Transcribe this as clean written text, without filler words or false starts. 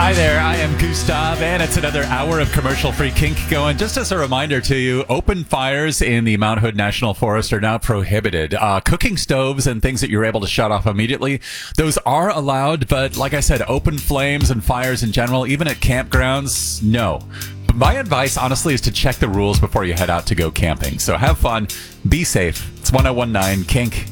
Hi there, I am Gustav, and it's another hour of commercial-free kink going. Just as a reminder to you, open fires in the Mount Hood National Forest are now prohibited. Cooking stoves and things that you're able to shut off immediately, those are allowed, but like I said, open flames and fires in general, even at campgrounds, no. But my advice, honestly, is to check the rules before you head out to go camping. So have fun, be safe. It's 1019 Kink.